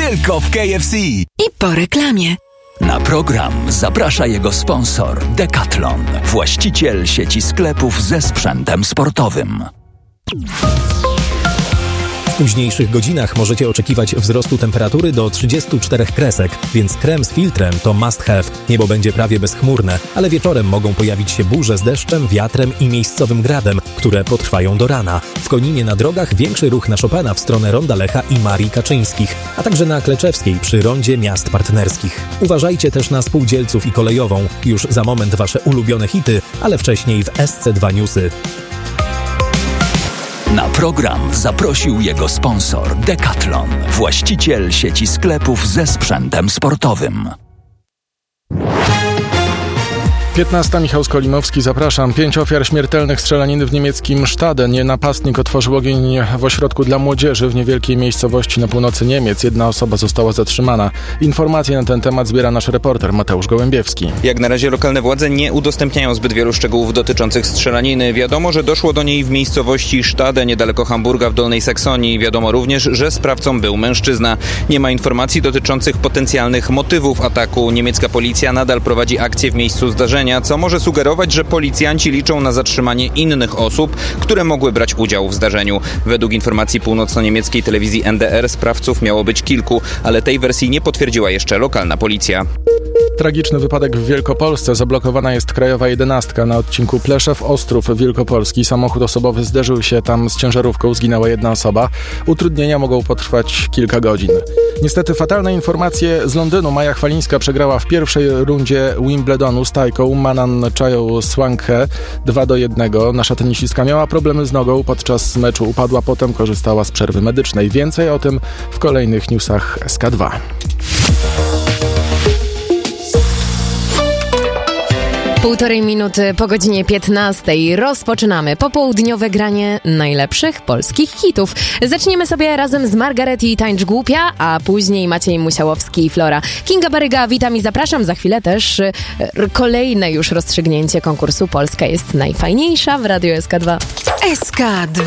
tylko w KFC. I po reklamie. Na program zaprasza jego sponsor Decathlon, właściciel sieci sklepów ze sprzętem sportowym. W późniejszych godzinach możecie oczekiwać wzrostu temperatury do 34 kresek, więc krem z filtrem to must have. Niebo będzie prawie bezchmurne, ale wieczorem mogą pojawić się burze z deszczem, wiatrem i miejscowym gradem, które potrwają do rana. W Koninie na drogach większy ruch na Chopina w stronę Ronda Lecha i Marii Kaczyńskich, a także na Kleczewskiej przy rondzie miast partnerskich. Uważajcie też na spółdzielców i kolejową. Już za moment wasze ulubione hity, ale wcześniej w SC2 Newsy. Na program zaprosił jego sponsor Decathlon, właściciel sieci sklepów ze sprzętem sportowym. 15. Michał Skolimowski, zapraszam. 5 ofiar śmiertelnych strzelaniny w niemieckim Stadenie. Napastnik otworzył ogień w ośrodku dla młodzieży w niewielkiej miejscowości na północy Niemiec. Jedna osoba została zatrzymana. Informacje na ten temat zbiera nasz reporter Mateusz Gołębiewski. Jak na razie lokalne władze nie udostępniają zbyt wielu szczegółów dotyczących strzelaniny. Wiadomo, że doszło do niej w miejscowości Stade, niedaleko Hamburga w Dolnej Saksonii. Wiadomo również, że sprawcą był mężczyzna. Nie ma informacji dotyczących potencjalnych motywów ataku. Niemiecka policja nadal prowadzi akcję w miejscu zdarzenia, co może sugerować, że policjanci liczą na zatrzymanie innych osób, które mogły brać udział w zdarzeniu. Według informacji północno-niemieckiej telewizji NDR sprawców miało być kilku, ale tej wersji nie potwierdziła jeszcze lokalna policja. Tragiczny wypadek w Wielkopolsce. Zablokowana jest krajowa 11 na odcinku Pleszew-Ostrów Wielkopolski. Samochód osobowy zderzył się tam z ciężarówką. Zginęła jedna osoba. Utrudnienia mogą potrwać kilka godzin. Niestety fatalne informacje z Londynu. Maja Chwalińska przegrała w pierwszej rundzie Wimbledonu z Tajką Manan Chaoyang-Swanke 2-1. Nasza tenisistka miała problemy z nogą. Podczas meczu upadła, potem korzystała z przerwy medycznej. Więcej o tym w kolejnych newsach SK2. Półtorej minuty po godzinie 15 rozpoczynamy popołudniowe granie najlepszych polskich hitów. Zaczniemy sobie razem z Margaret i Tańcz Głupia, a później Maciej Musiałowski i Flora. Kinga Baryga, witam i zapraszam. Za chwilę też kolejne już rozstrzygnięcie konkursu Polska jest najfajniejsza w Radiu SK2. SK2